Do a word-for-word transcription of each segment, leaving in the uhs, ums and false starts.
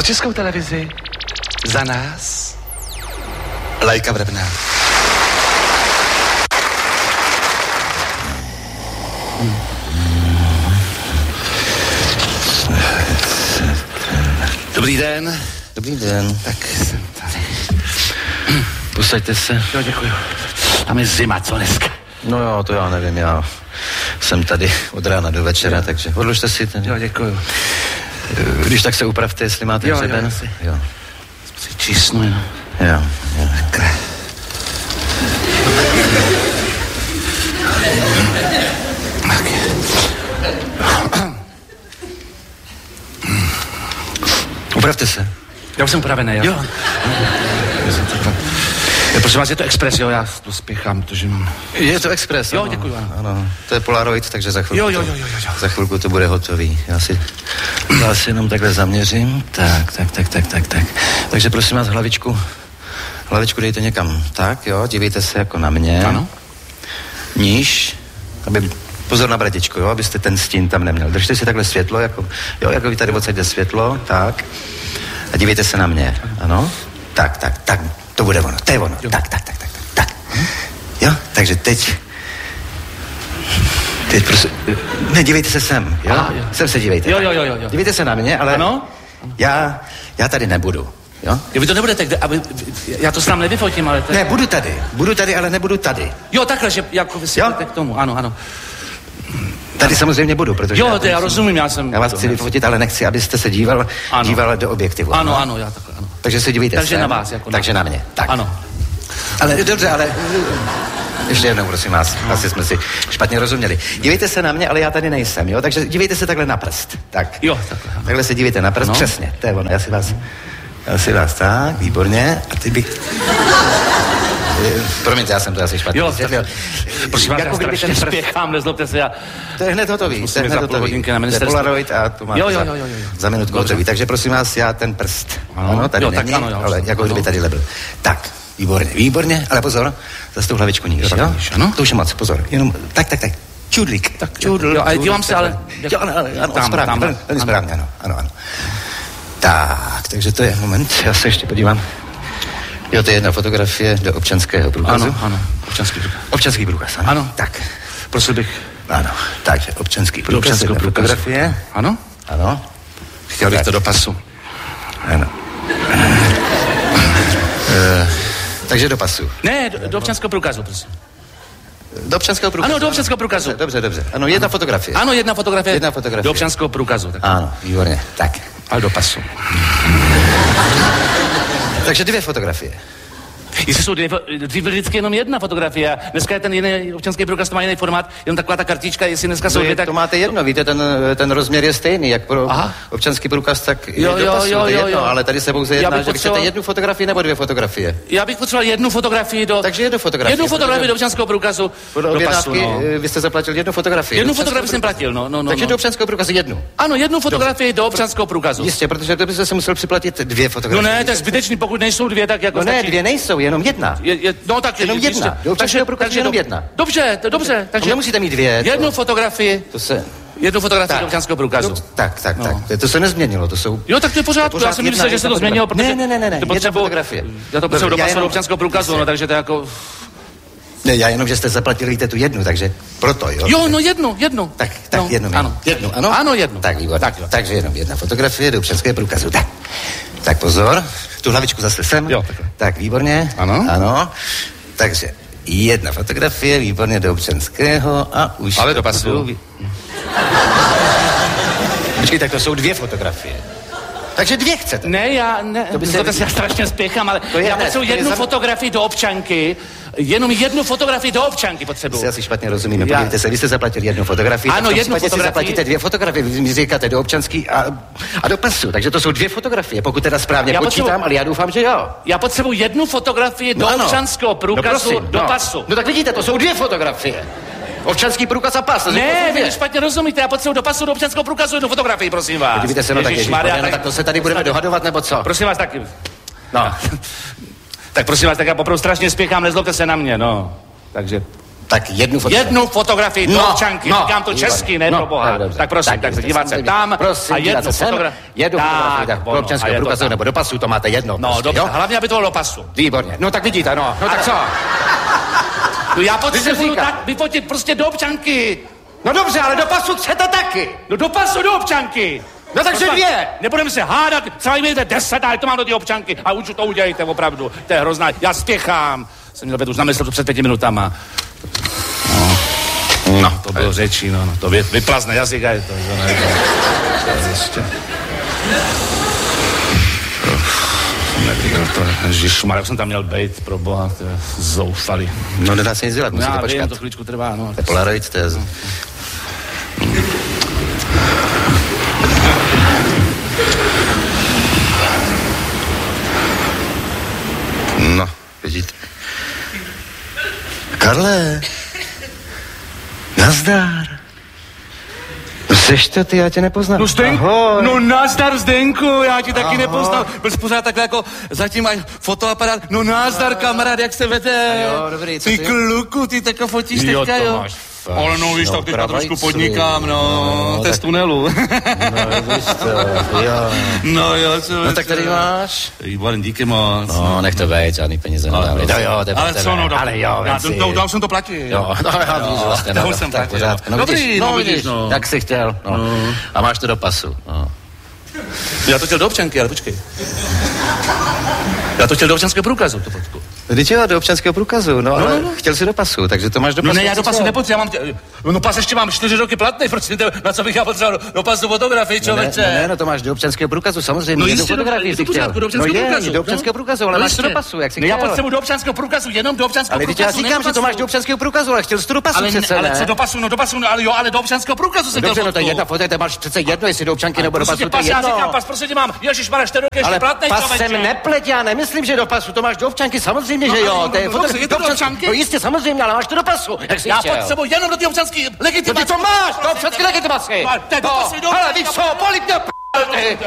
Českou televizi za nás Lajka Vrbná. Dobrý den. Dobrý den. Tak jsem tady. Posaďte se. Jo, děkuju. Tam je zima, co dneska? No jo, to já nevím, já jsem tady od rána do večera, takže odložte si ten. Jo, děkuju. Když tak se upravte, jestli máte jo, hřeben. Jo, jo. Si čísnu, jo. Jo, jo. Takhle. Tak je. Upravte se. Já už jsem upravený, jo? Jo. Jo, prosím vás, je to Express, jo, já to spěchám, protože mám... Je to Express, Jo, ano. děkuju, ano. Ano, to je Polaroid, takže za chvilku, Jo, jo, to, jo, jo, jo. za chvilku to bude hotový. Já si, já si jenom takhle zaměřím. Tak, tak, tak, tak, tak, tak. Takže prosím vás, hlavičku, hlavičku dejte někam. Tak, jo, dívejte se jako na mě. Ano. Níž, aby... Pozor na bradičku, jo, abyste ten stín tam neměl. Držte si takhle světlo, jako, jo, jako vy tady odsaď jde světlo, tak. A dívejte se na mě, ano. Tak, tak, tak, to bude ono, to je ono. Jo. Tak, tak, tak, tak, tak. Jo, takže teď... Teď prostě... Ne, dívejte se sem, jo? Aha, jo. Sem se dívejte. Jo, jo, jo, jo. Dívejte se na mě, ale... Ano? Já, já tady nebudu, jo? Jo, vy to nebudete, kde, aby, já to sám nevyfotím, ale... Ne, budu tady, budu tady, ale nebudu tady. Jo, takhle, že jako vy si Jo? jdete k tomu, ano, ano. Tady samozřejmě budu, protože... Jo, já, to já rozumím, já jsem... Já vás chci vyfotit, ale nechci, abyste se díval, Ano. díval do objektivu. Ano, ano, já takhle, ano. Takže se dívejte Takže sem. na vás, jako na- Takže na mě, tak. Ano. Ale dobře, ale... Ještě jednou, prosím vás, no. Asi jsme si špatně rozuměli. Dívejte se na mě, ale já tady nejsem, jo? Takže dívejte se takhle na prst, tak. Jo, takhle. Ano. Takhle se dívejte na prst, No. přesně, to je ono, já si vás... Já si vás, tak, výborně. A ty bych... Promiňte, já jsem to asi špatně Jo, vysvětlil. Prosím vás, Jako já kdyby strašně ten prst- spěchám, nezlobte se, já... To je hned hotový, to je Musíme hned za půl hotový. hodinky na To je ministerstvu. Polaroid a to máte Jo, jo, za, jo, jo, jo. za minutku Dobře. hotový. Takže prosím vás, já ten prst, Ano. ano, tady Jo, tak není, ano, já už ale jsem- jako ano. kdyby tady nebyl. Tak, výborně, výborně, ale pozor, zase tu hlavičku níž, Jo, tak jo? níž, ano. To už je moc, pozor, jenom, tak, tak, tak, čudlík. Tak čudl, jo, ale dívám se, ale... Jo, ano, ano, ano, Tam, správně, tam, velmi, velmi ano. správně, ano, ano, ano. Tak, takže to je moment, já se ještě podívám. Jo, to je jedna fotografie do občanského průkazu. Ano, ano, občanský průkaz. Občanský průkaz, ano. Ano. Tak, Prosil bych... ano, takže občanský Do průkaz, občanského jedna průkazu. fotografie. Ano? Ano. Chtěl bych Tak. to do pasu. Ano. Eh, takže do pasu. Ne, do, do občanského průkazu, prosím. Do občanského průkazu. Ano, do občanského průkazu. Dobře, dobře, dobře. Ano, jedna fotografie. Ano, jedna fotografie. Jedna fotografie. Do občanského průkazu. Tak. Ano, výborně. Tak. Ale do pasu. Takže dvě fotografie. Jestli jsou dvě, dřív vždycky jenom jedna fotografie. A dneska je ten jiný občanský průkaz, to má jiný formát, jenom taková ta kartička, jestli dneska jsou To, dvě, je, tak... to máte jedno, víte, ten, ten rozměr je stejný, jak pro Aha. občanský průkaz, tak Jo, je do jo, pasu, jo, to je jo, jedno, jo. ale tady se pouze Já jedná, bych že potřeboval- chcete jednu fotografii nebo dvě fotografie. Já bych potřeboval jednu fotografii do... Takže jednu fotografii. Jednu fotografii protože do občanského průkazu. Podle Do pasu, objednávky no. eh, vy jste zaplatil jednu fotografii. Jednu Do občanského fotografii jsem průkazu. platil, no, no, no. Takže no. do občanského průkazu jednu. Ano, jednu fotografii do občanského průkazu. Jistě, protože to byste se musel připlatit dvě No fotografie. ne, to je zbytečný, pokud nejsou dvě, tak jako No ne, stačí. dvě nejsou, jenom jedna. Je, je, no tak Jenom jistě. jedna. Do občanského průkazu jenom do- jedna. Dobře, to dobře. Takže Takže nemusíte mít dvě. to- jednu fotografii, To se... jednu fotografii Tak. do občanského průkazu. No, tak, tak, No. tak. To, to se nezměnilo, to jsou... Jo, tak to je pořád, pořád já jsem jedna- myslel, že se to jedna změnilo, fotografie. protože... Ne, ne, ne, ne, to jedna potřebuji- fotografie. Já to potřebuji Dobře, do já pasu do jenom- občanského průkazu, no, takže to je jako... Ne, já jenom, že jste zaplatili víte tu jednu, takže proto, jo? Jo, no jednu, jednu. Tak, tak no, jednu, ano. jednu, ano? Ano, jednu. Tak, výborně. Tak, jo. Takže jenom jedna fotografie do občanského průkazu. Tak, tak pozor, tu hlavičku zase sem. Jo, takhle. Tak, výborně. Ano. Ano. Takže jedna fotografie, výborně do občanského a už... Ale do to pasu. budou- Počkej, tak to jsou dvě fotografie. Takže dvě chcete. Ne, já ne, To to by by se- se... já strašně spěchám, ale To je já hned, potřebuji to je jednu za- fotografii do občanky, jenom jednu fotografii do občanky Si potřebuji. asi špatně rozumíme. Já- Podívejte se, vy jste zaplatil jednu fotografii. Ano, tak v tom jednu případě fotografii. si zaplatíte dvě fotografie. Vy mi říkáte do občanský a, a do pasu. Takže to jsou dvě fotografie. Pokud teda správně Já počítám, potřebuji- ale já doufám, že jo. Já potřebuji jednu fotografii do No ano. občanského průkazu, no, prosím, do no. pasu. No tak vidíte, to jsou dvě fotografie. Občanský průkaz a pas. to jsou Ne, dvě. vy to špatně rozumíte, já potřebuji do pasu do občanského průkazu jednu fotografii, prosím vás. Podívejte se, no tak Ježišmarja, ježišmarja, no tak to se tady budeme dohadovat, nebo co? Prosím vás, tak... No. Tak prosím vás, tak já poprvé strašně spěchám, nezlobte se na mě, no. Takže... Tak jednu fotografii. Jednu fotografii do občanky. No, říkám to česky, ne no, pro boha. No, tak prosím, tak, tak se dívat se tam prosím, a jednu fotografii. Jednu fotografii, tak pro občanského průkazu nebo do pasu to máte jedno. No, prostě, dobře, jo? hlavně, aby to bylo do pasu. Výborně, no tak vidíte, no, no tak co? No já potřebuju tak vyfotit prostě do občanky. No dobře, ale do pasu chcete taky. No do pasu do občanky. No takže dvě. Nebudeme se hádat, třeba mějte deset, ale to mám do ty občanky. A už to udělejte opravdu, to je hrozná. Já spěchám. Jsem měl už na mysli to před pěti minutama. No, no to bylo řečí, no, no to vy, vyplazne jazyk a je to, to ne, to, to ještě. Neviděl to, ježišmarja, jak jsem tam měl bejt, pro boha, to je zoufalý. No nedá se nic dělat, musíte já počkat. Vím, to chvíličku trvá, no. To je Polaroid, to je... No, vidíte. Karle, nazdar. No seš to ty, já tě nepoznám. No Zdenku, ahoj. no nazdar Zdenku, já ti taky Ahoj. nepoznal. Byl jsi pořád takhle jako, zatím aj fotoaparát. No nazdar kamarád, jak se vede. Jo, dobrý, co ty? ty? kluku, ty tak fotíš Jo, teďka, to jo. máš. Ale no, víš, no, tak teďka pravajci. trošku podnikám, no, no to je z tak... tunelu. No, víš to, jo. No, jo, co No tak tady máš. Výborný, díky moc. No, nech to vejt, žádný peníze nedávej. No jo, ale co, no, ale jo, já to, to, to jsem to platil. Jo, no já víš, vlastně, to no, jsem tak platil. pořád. No, Dobrý, vidíš, no, no, vidíš, vidíš, no. tak jsi chtěl, no. No. A máš to do pasu, no. Já to chtěl do občanky, ale počkej. Já to chtěl do občanského průkazu, to fotku. Vždyť jo, do občanského průkazu, no, ale chtěl si do pasu, takže to máš do pasu. No ne, já do pasu nepotřebuji, já mám, tě, no pas ještě mám čtyři roky platný, prostě na co bych já potřeboval do pasu fotografii, člověče. No ne, ne, no to máš do občanského průkazu, samozřejmě, no jednu fotografii si chtěl. Do občanského no průkazu. Je, do občanského průkazu, ale no, máš to do pasu, jak si no, chtěl. já potřebuji do občanského průkazu, jenom do občanského ale průkazu. Ale já říkám, že to máš do občanského průkazu, ale chtěl jsi to do pasu ale přece, ne? Ale ne? co do pasu, no do pasu, no, ale jo, ale do občanského průkazu jsem chtěl dobře, no to je fotku. jedna foto, ty máš přece jedno, jestli do občanky nebo do pasu, to je Já jedno. říkám, pas, prostě mám, ježišmarja, čtyři roky ještě platný, ale pas jsem neplet, já nemyslím, že do pasu, to máš do občanky, samozřejmě, že jo. To je do občanky? No jistě, samozřejmě, ale máš to do pasu, jak jsi já chtěl. potřebuji jenom do té občanské legitimace. No ty to máš, do občanské legitimace. Ale víš co, polip mě p***ty.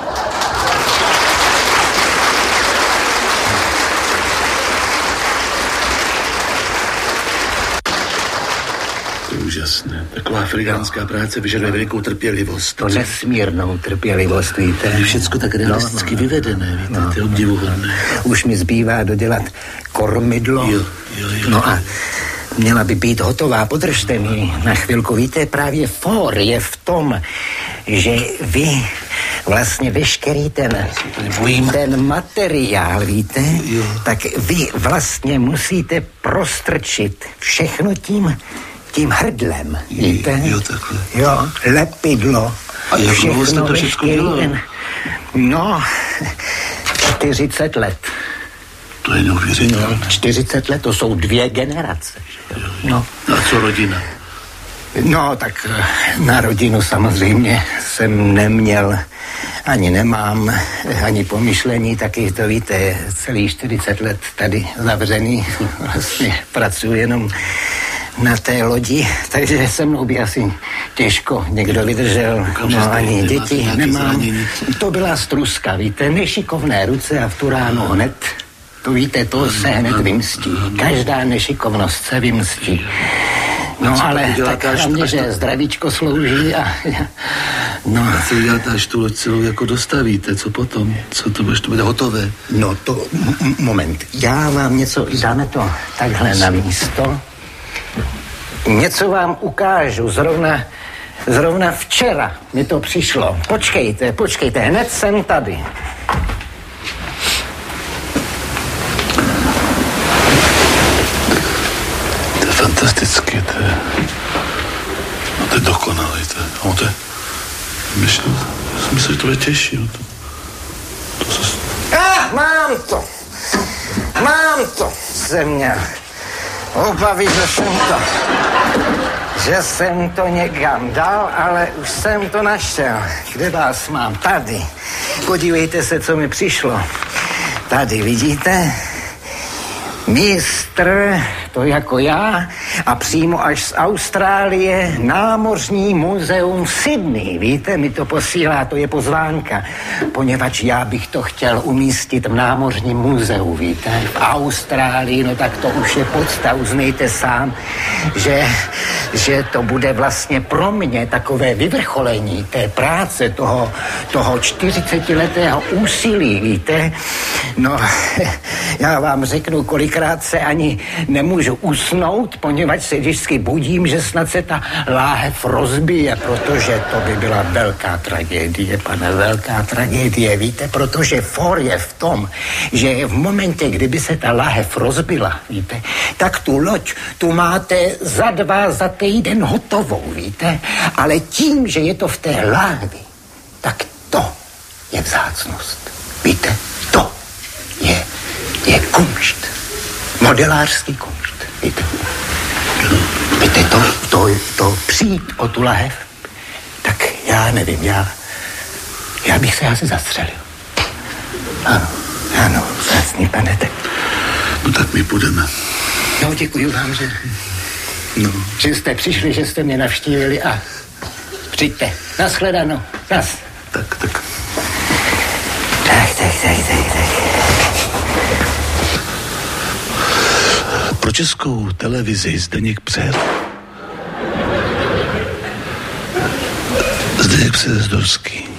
To je úžasné. Taková afrikánská práce vyžaduje velikou trpělivost. To nesmírnou trpělivost, víte. Je všecko tak realisticky no, no, vyvedené, víte, no, to je obdivuhodné. Už mi zbývá dodělat kormidlo. Jo, jo, jo. No a měla by být hotová, podržte mi na chvilku. Víte, právě for je v tom, že vy vlastně veškerý ten, ten materiál, víte, jo. tak vy vlastně musíte prostrčit všechno tím tím hrdlem, víte? Jo, takhle. Jo, lepidlo. A jak dlouho jste to všechno veškerý dělal? ten- No, čtyřicet let. To je neuvěřitelné. No, čtyřicet let, to jsou dvě generace. No, A co rodina? no tak eh, na rodinu samozřejmě jsem neměl, ani nemám, ani pomyšlení, taky to víte, celý čtyřicet let tady zavřený, vlastně pracuji jenom na té lodi, takže se mnou by asi těžko někdo vydržel, no ani děti nemám. To byla struska, víte, nešikovné ruce a v tu ránu hned, to víte, to se hned vymstí. Každá nešikovnost se vymstí. No ale tak hlavně, že zdravíčko slouží a... No, A co uděláte, až tu loď celou jako dostavíte? Co potom? Co to bude, to bude hotové? no to, m- moment, já vám něco, dáme to takhle na místo. Něco vám ukážu, zrovna, zrovna včera mi to přišlo. Počkejte, počkejte, hned jsem tady. To je fantastické, to je... No to je dokonalé, to je... No to je... Myslím, já jsem myslel, že to bude těžší. No to, to se... Ah, mám to, mám to, jsem měl obavy, že jsem to, že jsem to někam dal, ale už jsem to našel. Kde vás mám? Tady. Podívejte se, co mi přišlo. Tady, vidíte? Mistr to jako já, a přímo až z Austrálie námořní muzeum v Sydney. Víte, mi to posílá, to je pozvánka, poněvadž já bych to chtěl umístit v námořním muzeu, víte, v Austrálii, no tak to už je podsta, uznejte sám, že, že to bude vlastně pro mě takové vyvrcholení té práce, toho, toho čtyřicetiletého úsilí, víte. No, já vám řeknu, kolikrát se ani nemůžu usnout, poněvadž se vždycky budím, že snad se ta láhev rozbije, protože to by byla velká tragédie, pane, velká tragédie, víte, protože for je v tom, že v momentě, kdyby se ta láhev rozbila, víte, tak tu loď tu máte za dva, za týden hotovou, víte, ale tím, že je to v té láhvi, tak to je vzácnost, víte, to je, je kunšt, modelářský kunšt, víte. Víte, to, to, to přijít o tu lahev, tak já nevím, já, já bych se asi zastřelil. Ano, ano, vzácný pane, tak. No tak my půjdeme. No, děkuji vám, že, no, že jste přišli, že jste mě navštívili a přijďte. Nashledanou. Nas. Tak, tak. Tak, tak, tak, tak, tak. Pro Českou televizi Zdeněk Přer. Zdeněk Přer Zdorský.